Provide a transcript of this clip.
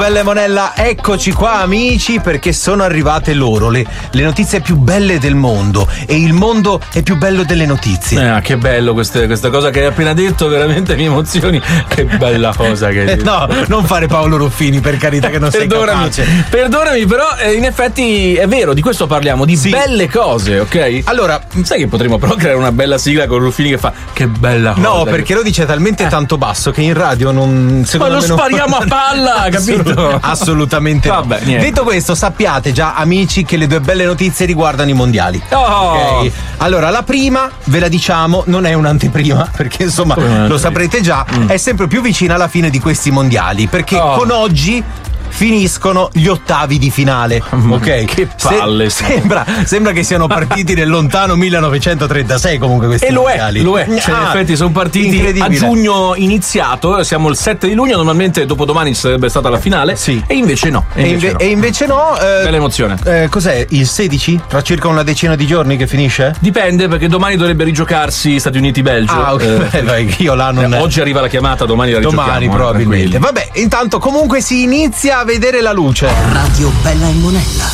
Bella e Monella, eccoci qua amici, perché sono arrivate loro le notizie più belle del mondo, e il mondo è più bello delle notizie. Che bello questa cosa che hai appena detto, veramente mi emozioni. Che bella cosa che hai detto. No, non fare Paolo Ruffini, per carità, che non sei capace. Perdonami, però in effetti è vero, di questo parliamo, di belle cose, ok? Allora, sai che potremmo però creare una bella sigla con Ruffini che fa che bella cosa. No, perché lo dice talmente tanto basso che in radio non, secondo me, spariamo a palla, capito? Assolutamente. Vabbè, no. niente. Detto questo, sappiate già amici che le due belle notizie riguardano i mondiali. Okay? Allora, la prima ve la diciamo, non è un'anteprima, perché insomma lo saprete già, è sempre più vicina alla fine di questi mondiali, perché con oggi finiscono gli ottavi di finale. Ok? Che palle. Sembra che siano partiti nel lontano 1936 comunque questi mondiali. Lo è. Cioè, in effetti sono partiti a giugno iniziato, siamo il 7 di luglio, normalmente dopodomani sarebbe stata la finale. Sì. E invece no. E invece no. Bella emozione. Cos'è? Il 16? Tra circa una decina di giorni che finisce? Dipende, perché domani dovrebbe rigiocarsi Stati Uniti-Belgio. Ok. Io là non. Oggi arriva la chiamata, domani la rigiochiamo. Domani probabilmente. Vabbè, intanto comunque si inizia a vedere la luce. Radio Bella e Monella.